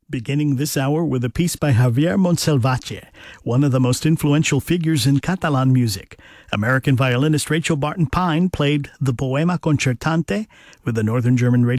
Beginning this hour with a piece by Javier Montsalvatge, one of the most influential figures in Catalan music. American violinist Rachel Barton Pine played the Poema Concertante with the Northern German radio